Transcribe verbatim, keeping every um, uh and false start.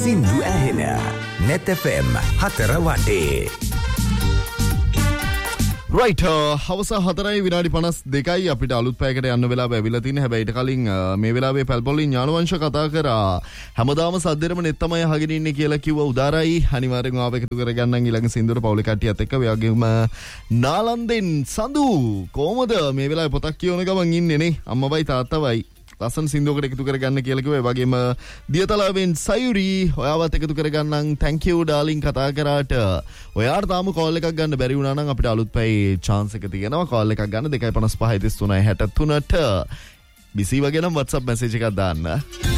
සින්දු ඇහෙන net F M හතර වටේ. right හවස හතරයි විනාඩි පනස් දෙකයි අපිට අලුත් පැයකට යන්න වෙලාව ඇවිල්ලා තියෙන. හැබැයි ඊට කලින් මේ වෙලාවේ පැල්පොලින් ඥානවංශ කතා කරා. හැමදාම සද්දෙරම net තමයි අහගෙන ඉන්නේ කියලා කිව්වා උදාරයි. අනිවාර්යෙන් ආව එකතු කරගන්න ඊළඟ සින්දුවර පවුලේ කට්ටියත් එක්ක වගේම නාලන්දෙන් සඳු කොහමද මේ වෙලාවේ පොතක් කියවන ගමන් ඉන්නේ නේ අම්මවයි තාත්තවයි. ලස්සන සින්දුවකට එකතු කරගන්න කියලා කිව්වා. ඒ වගේම දියතලාවෙන් සයුරි ඔයාවත් එකතු කරගන්නම්. thank you darling කතා කරාට. ඔයාට තාම කෝල් එකක් ගන්න බැරි වුණා නම් අපිට අලුත් පැයේ chance එක තියෙනවා. කෝල් එකක් ගන්න දෙකයි පනස් පහයි තිස් තුනයි හැට තුනට. බිසි වගේ නම් WhatsApp message එකක් දාන්න.